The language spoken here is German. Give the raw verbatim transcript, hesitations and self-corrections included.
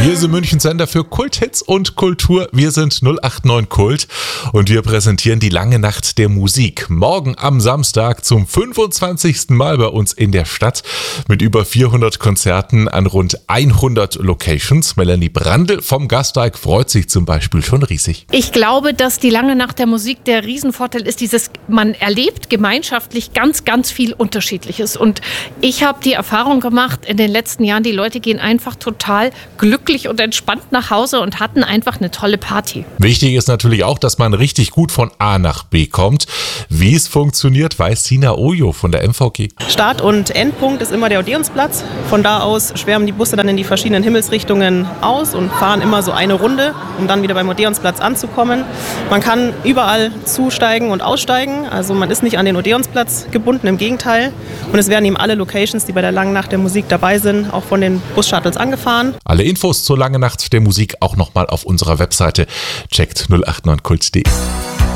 Wir sind Münchens Sender für Kulthits und Kultur. Wir sind null acht neun Kult und wir präsentieren die lange Nacht der Musik. Morgen am Samstag zum fünfundzwanzigsten Mal bei uns in der Stadt mit über vierhundert Konzerten an rund hundert Locations. Melanie Brandl vom Gasteig freut sich zum Beispiel schon riesig. Ich glaube, dass die lange Nacht der Musik der Riesenvorteil ist, dieses, man erlebt gemeinschaftlich ganz, ganz viel Unterschiedliches. Und ich habe die Erfahrung gemacht in den letzten Jahren, die Leute gehen einfach total glücklich und entspannt nach Hause und hatten einfach eine tolle Party. Wichtig ist natürlich auch, dass man richtig gut von A nach B kommt. Wie es funktioniert, weiß Sina Ojo von der M V G. Start- und Endpunkt ist immer der Odeonsplatz. Von da aus schwärmen die Busse dann in die verschiedenen Himmelsrichtungen aus und fahren immer so eine Runde, um dann wieder beim Odeonsplatz anzukommen. Man kann überall zusteigen und aussteigen, also man ist nicht an den Odeonsplatz gebunden, im Gegenteil. Und es werden eben alle Locations, die bei der langen Nacht der Musik dabei sind, auch von den Bus-Shuttles angefahren. Alle Infos zur langen Nacht der Musik auch nochmal auf unserer Webseite. Checkt null acht neun kult punkt de.